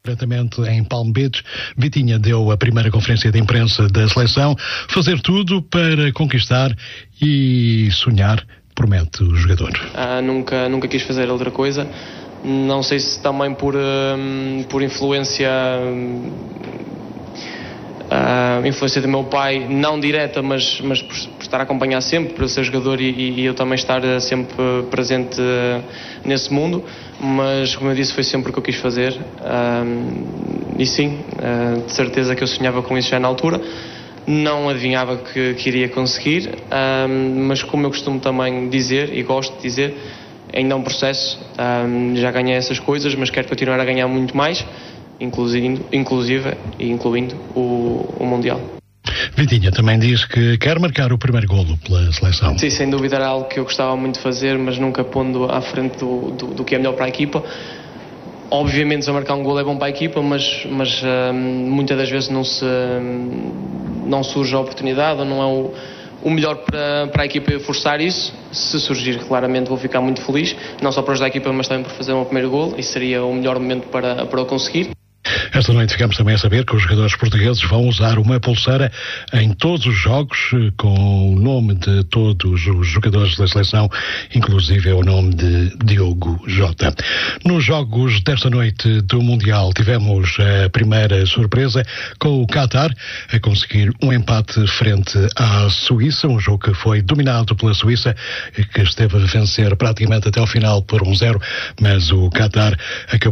diretamente em Palm Beach. Vitinha deu a primeira conferência de imprensa da seleção. Fazer tudo para conquistar e sonhar, promete o jogador. Nunca quis fazer outra coisa. Não sei se também por influência do meu pai, não direta, mas por estar a acompanhar sempre, por ser jogador e eu também estar sempre presente nesse mundo. Mas, como eu disse, foi sempre o que eu quis fazer. E sim, de certeza que eu sonhava com isso já na altura. Não adivinhava que iria conseguir, mas como eu costumo também dizer, e gosto de dizer, ainda é um processo. Já ganhei essas coisas, mas quero continuar a ganhar muito mais, incluindo o Mundial. Vitinha também diz que quer marcar o primeiro golo pela seleção. Sim, sem dúvida era algo que eu gostava muito de fazer, mas nunca pondo à frente do que é melhor para a equipa. Obviamente, se eu marcar um golo é bom para a equipa, mas muitas das vezes não surge a oportunidade, ou não é o melhor para a equipa forçar isso. Se surgir, claramente vou ficar muito feliz, não só para ajudar a equipa, mas também por fazer o meu primeiro golo, e seria o melhor momento para o conseguir. Esta noite ficamos também a saber que os jogadores portugueses vão usar uma pulseira em todos os jogos com o nome de todos os jogadores da seleção, inclusive o nome de Diogo Jota. Nos jogos desta noite do Mundial tivemos a primeira surpresa com o Qatar a conseguir um empate frente à Suíça, um jogo que foi dominado pela Suíça, que esteve a vencer praticamente até ao final por 1-0, mas o Qatar acabou